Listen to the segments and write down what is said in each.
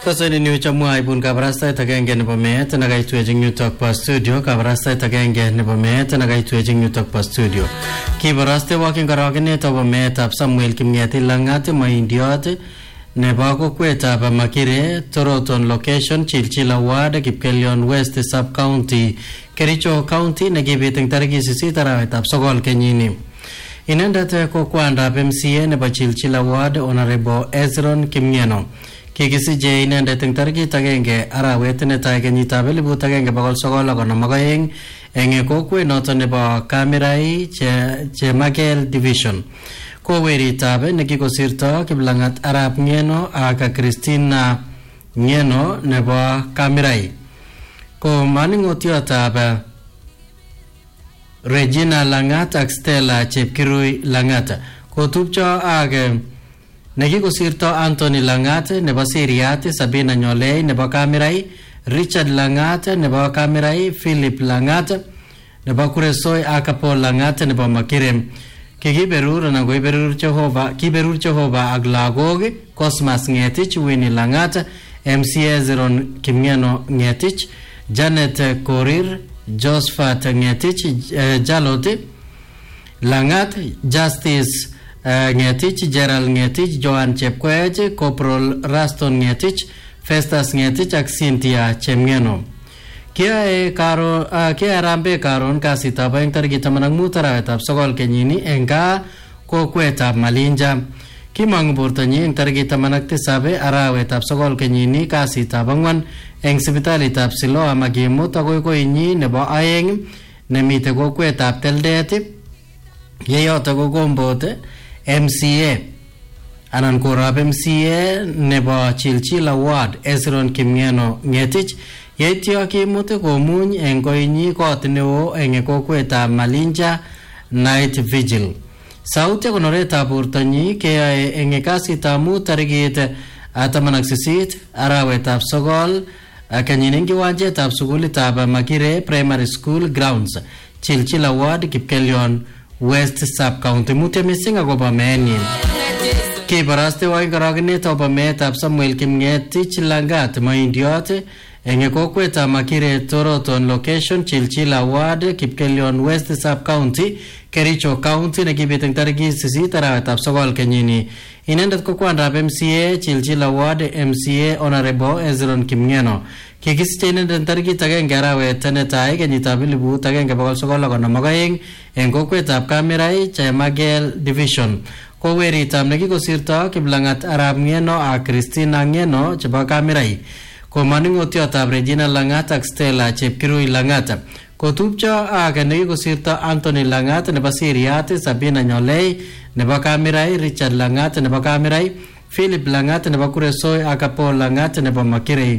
Kasani ni uchamua ibun kabarasta itagenge nebo meet na gaitu ejing yutok pa studio kabarasta itagenge nebo meet na gaitu ejing yutok pa studio kibaraste walking karagene tobo meet ab Samuel Kimngeti Lang'at Maindiot nebo kokwet ab Makire Toroton location Chilchila Ward Kipkelion West Sub County Kericho County negibit eng tariki 8 arawetab 9 kenyini. Inendet ko kwandab MCA nebo Chilchila Ward Honorable Ezron Kimngeno. Kikisije inendet eng tarikit agenge arawet netai kenyitab 1992 eng kokwet noto nebo Kamirai Chemagel Division. Ko weritab nekikosirto Kiplang'at Arap Ng'eno ak Christina Ng'eno nebo Kamirai. Ko maning'otiotab Regina Lang'at ak Stella Chepkirui Lang'at kotupcho ak nekikosirto Anthony Lang'at nebo Siriat, Sabina Nyolei nebo Kamirai, Richard Lang'at nebo Kamirai, Philip Lang'at nebo Kuresoi ak Paul Lang'at nebo Makire. Kikiberur anan koiberur Jehova ak lagok Cosmas Ng'etich, Winnie Lang'at, MCA Zeron Kimngeno Ng'etich, Janet Korir, Josephat Ng'etich, Jalot Lang'at, Justice Ng'etich, Gerald Ng'etich, Joan Chepkoech, Corporal Raston Ng'etich, Festus Ng'etich ak Cynthia Chemngeno. Kiae rambe karon kasitab aeng tarikit 15 arawetab 9 kenyini eng gaa kokwetab Malinja. Kimong bortonyi eng tarikit 17 arawetab 9 kenyini kasitab 4 eng sipitalitab Siloa makimut agoi koinyi nebo aeng nemite kokwetab Teldet yeyoto ko kombot MCA anan korab MCA nebo Chilchila Ward Ezron Kimngeno Ng'etich yeityo kimut komuny eng koinyi kot neo eng kokwetab Malinja Night Vigil. Sauti konoretab bortonyi keyae eng kasitab 5 tarikit 18 arawetab 9 kenyini eng kiwanjetab sukulitab Makire Primary School Grounds Chilchila Ward Kipkelion West Sub County. Mutya mising akobo meenyin. Kibaraste wa karagenet obo meetab Samuel Kimngeti Lang'at Maindiot eng kokwetab Makire Toroton location Chilchila Ward Kipkelion West Sub County Kericho County nekibit eng tarikit 8 arawetab 9 kenyini. Inendet ko kwandab MCA Chilchila Ward MCA Honorable Ezron Kimngeno. Kikisiche inendet tarikit 1 arawet netai kenyitab 1992 eng kokwetab Kamirai Chemagel Division. Ko weritab nekikosirto Kiplang'at Arap Ng'eno ak Christina Ng'eno chebo Kamirai. Ko maning'otiotab Regina Lang'at ak Stella Chepkirui Lang'at. Kotupcho ak nekikosirto Anthony Lang'at nebo Siriat, Sabina Nyolei nebo Kamirai, Richard Lang'at nebo Kamirai, Philip Lang'at nebo Kuresoi ak Paul Lang'at nebo Makire.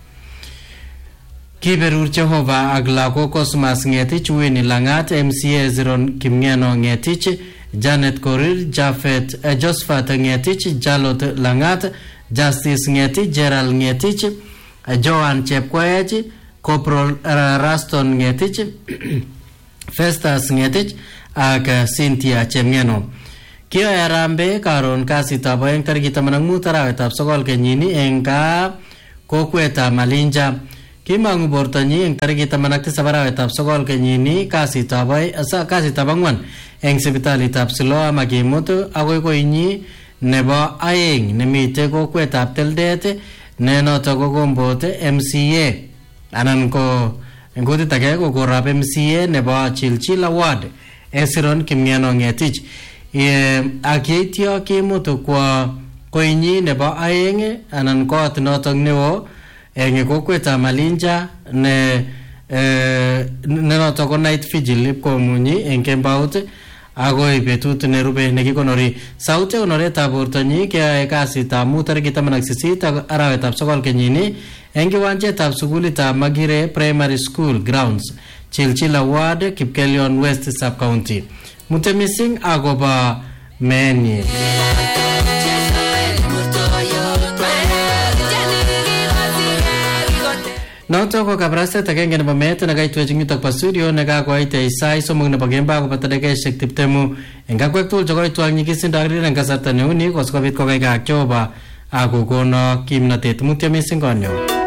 Kiberur Jehova ak lagok Cosmas Ng'etich, Winnie Lang'at, MCA Zeron Kimngeno Ng'etich, Janet Korir, Josephat Ng'etich, Jalot Lang'at, Justice Ng'etich, Gerald Ng'etich, Joan Chepkoech, Corporal Raston Ng'etich, Festus Ng'etich ak Cynthia Chemngeno. Kiae rambe karon kasitab aeng tarikit 15 arawetab 9 kenyini eng gaa kokwetab Malinja. Kimang'u bortonyi eng tarikit 17 arawetab 9 kenyini kasitab 4 eng sipitalitab Siloa makimut agoi koinyi nebo aeng nemite kokwetab Teldet ne noto ko kombot MCA anan ko eng kutit age ko korab MCA nebo Chilchila Ward Ezron Kimngeno Ng'etich. Ak yeityo kimut kwa koinyi nebo aeng anan kot noto neo eng kokwetab Malinja ne noto ko Night Vigil komunyi eng kembaut agoi betut nerube nekikonori. Sauti konoretab bortonyi keyae kasitab 5 tarikit 18 arawetab 9 kenyini eng kiwanjetab sukulitab Makire Primary School Grounds Chilchila Ward Kipkelion West Sub County. Mute mising agoba meenyin. Noto ko kabraset agenge nebo meet nekaitwech eng yutok pa studio nekakoit isai somok nebo kemboi akobo dakikaishek 20 eng kakwek tugul chekoitwak nyikisindo ak rireng kasarta neuni kosikobit kokaikak Jehova ako kono kimnatet mutyo mising konyo.